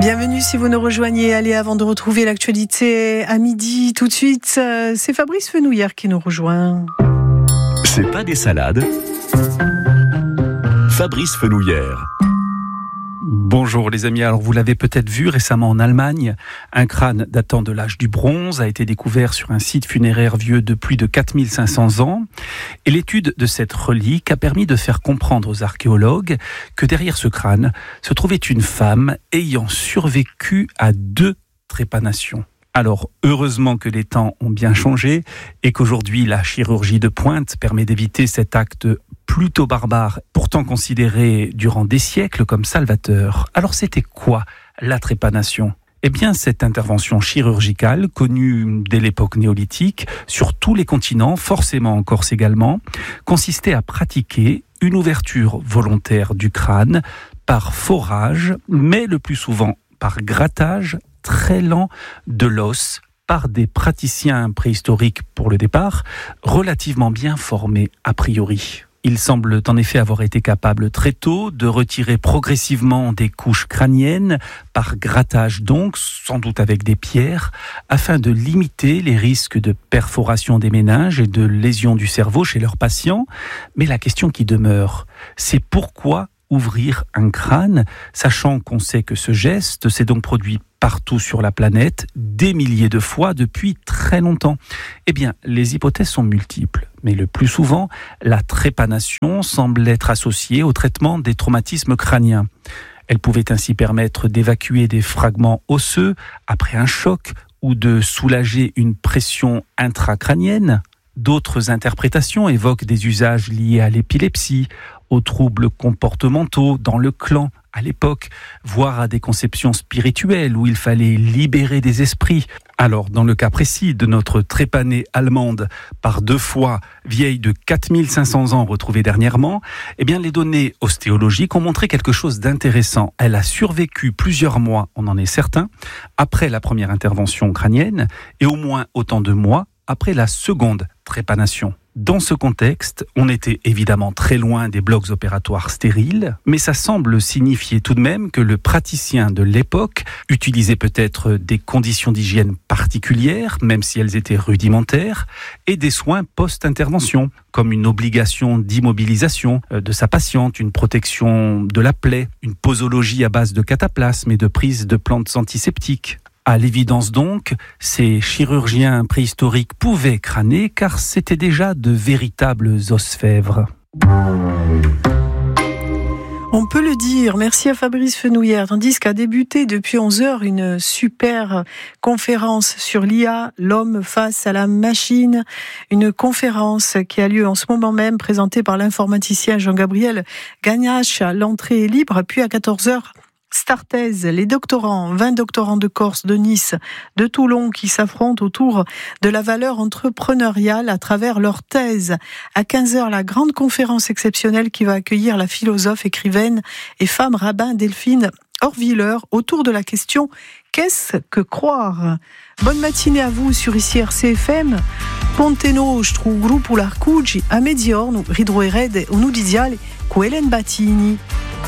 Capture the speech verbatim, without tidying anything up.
Bienvenue si vous nous rejoignez. Allez, avant de retrouver l'actualité à midi, tout de suite, c'est Fabrice Fenouillère qui nous rejoint. C'est pas des salades. Fabrice Fenouillère. Bonjour les amis, alors vous l'avez peut-être vu récemment en Allemagne, un crâne datant de l'âge du bronze a été découvert sur un site funéraire vieux de plus de quatre mille cinq cents ans. Et l'étude de cette relique a permis de faire comprendre aux archéologues que derrière ce crâne se trouvait une femme ayant survécu à deux trépanations. Alors, heureusement que les temps ont bien changé et qu'aujourd'hui la chirurgie de pointe permet d'éviter cet acte plutôt barbare, pourtant considéré durant des siècles comme salvateur. Alors c'était quoi la trépanation ? Eh bien, cette intervention chirurgicale, connue dès l'époque néolithique, sur tous les continents, forcément en Corse également, consistait à pratiquer une ouverture volontaire du crâne par forage, mais le plus souvent par grattage très lent de l'os par des praticiens préhistoriques pour le départ, relativement bien formés a priori. Ils semblent en effet avoir été capables très tôt de retirer progressivement des couches crâniennes, par grattage donc, sans doute avec des pierres, afin de limiter les risques de perforation des méninges et de lésions du cerveau chez leurs patients. Mais la question qui demeure, c'est pourquoi ouvrir un crâne, sachant qu'on sait que ce geste s'est donc produit partout sur la planète, des milliers de fois depuis très longtemps. Eh bien, les hypothèses sont multiples, mais le plus souvent, la trépanation semble être associée au traitement des traumatismes crâniens. Elle pouvait ainsi permettre d'évacuer des fragments osseux après un choc ou de soulager une pression intracrânienne. D'autres interprétations évoquent des usages liés à l'épilepsie, aux troubles comportementaux dans le clan à l'époque, voire à des conceptions spirituelles où il fallait libérer des esprits. Alors, dans le cas précis de notre trépanée allemande, par deux fois vieille de quatre mille cinq cents ans retrouvée dernièrement, eh bien, les données ostéologiques ont montré quelque chose d'intéressant. Elle a survécu plusieurs mois, on en est certain, après la première intervention crânienne et au moins autant de mois après la seconde trépanation. Dans ce contexte, on était évidemment très loin des blocs opératoires stériles, mais ça semble signifier tout de même que le praticien de l'époque utilisait peut-être des conditions d'hygiène particulières, même si elles étaient rudimentaires, et des soins post-intervention, comme une obligation d'immobilisation de sa patiente, une protection de la plaie, une posologie à base de cataplasme et de prise de plantes antiseptiques. À l'évidence donc, ces chirurgiens préhistoriques pouvaient crâner car c'était déjà de véritables osfèvres. On peut le dire, merci à Fabrice Fenouillère, tandis qu'a débuté depuis onze heures une super conférence sur l'I A, l'homme face à la machine, une conférence qui a lieu en ce moment même, présentée par l'informaticien Jean-Gabriel Gagnache. L'entrée est libre, puis à quatorze heures, Starthèse, les doctorants, vingt doctorants de Corse, de Nice, de Toulon qui s'affrontent autour de la valeur entrepreneuriale à travers leur thèse. À quinze heures, la grande conférence exceptionnelle qui va accueillir la philosophe, écrivaine et femme rabbin Delphine Horviller autour de la question « Qu'est-ce que croire ?» Bonne matinée à vous sur I C R C F M. Ponte nostro gruppo l'Arcugi a mezzogiorno ridroerede uno di diale con Hélène Battini.